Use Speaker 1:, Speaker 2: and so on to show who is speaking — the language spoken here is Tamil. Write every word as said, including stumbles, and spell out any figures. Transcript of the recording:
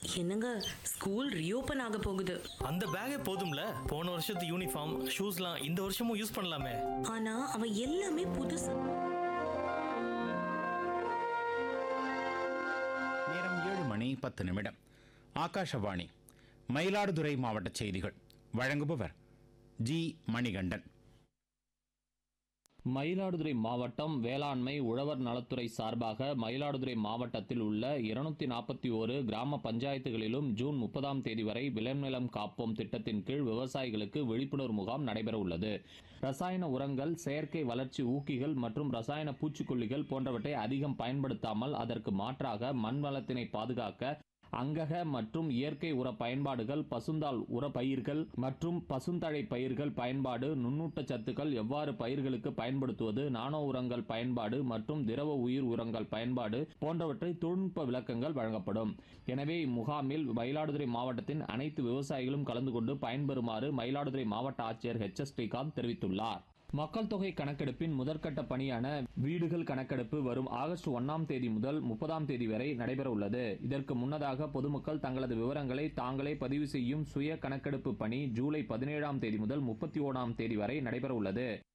Speaker 1: என்னங்க, ஸ்கூல் ரீஓபன் ஆக போகுது.
Speaker 2: அந்த பேக்கே போதும்ல, போன வருஷத்து யூனிஃபார்ம் ஷூஸ்லாம் இந்த வருஷமும் யூஸ் பண்ணலாமே.
Speaker 1: ஆனா அவன் எல்லாமே புதுசு.
Speaker 3: நேரம் ஏழு மணி பத்து நிமிடம். ஆகாஷவாணி மயிலாடுதுறை மாவட்ட செய்திகள் வழங்குபவர் ஜி மணிகண்டன்.
Speaker 4: மயிலாடுதுறை மாவட்டம் வேளாண்மை உழவர் நலத்துறை சார்பாக மயிலாடுதுறை மாவட்டத்தில் உள்ள இருநூத்தி நாற்பத்தி ஒரு கிராம பஞ்சாயத்துகளிலும் ஜூன் முப்பதாம் தேதி வரை விளைநிலம் காப்போம் திட்டத்தின் கீழ் விவசாயிகளுக்கு விழிப்புணர்வு முகாம் நடைபெற உள்ளது. ரசாயன உரங்கள், செயற்கை வளர்ச்சி ஊக்கிகள் மற்றும் ரசாயன பூச்சிக்கொல்லிகள் போன்றவற்றை அதிகம் பயன்படுத்தாமல் அதற்கு மாற்றாக மண் வளத்தினை பாதுகாக்க அங்கக மற்றும் இயற்கை உர பயன்பாடுகள், பசுந்தாள் உர பயிர்கள் மற்றும் பசுந்தழை பயிர்கள் பயன்பாடு, நுண்ணூட்ட சத்துக்கள் எவ்வாறு பயிர்களுக்கு பயன்படுத்துவது, நானோ உரங்கள் பயன்பாடு மற்றும் திரவ உயிர் உரங்கள் பயன்பாடு போன்றவற்றை தொழில்நுட்ப விளக்கங்கள் வழங்கப்படும். எனவே இம்முகாமில் மயிலாடுதுறை மாவட்டத்தின் அனைத்து விவசாயிகளும் கலந்து கொண்டு பயன்பெறுமாறு மயிலாடுதுறை மாவட்ட ஆட்சியர் எச் எஸ் ஸ்ரீகாந்த் தெரிவித்துள்ளார். மக்கள் தொகை கணக்கெடுப்பின் முதற்கட்ட பணியான வீடுகள் கணக்கெடுப்பு வரும் ஆகஸ்ட் ஒன்னாம் தேதி முதல் முப்பதாம் தேதி வரை நடைபெற உள்ளது. இதற்கு முன்னதாக பொதுமக்கள் தங்களது விவரங்களை தாங்களே பதிவு செய்யும் சுய கணக்கெடுப்பு பணி ஜூலை பதினேழாம் தேதி முதல் முப்பத்தி ஓராம் தேதி வரை நடைபெற உள்ளது.